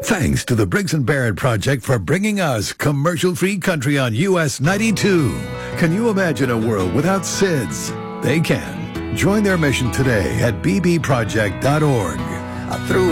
Thanks to the Briggs & Barrett Project for bringing us commercial-free country on US 92. Can you imagine a world without SIDS? They can. Join their mission today at bbproject.org. I threw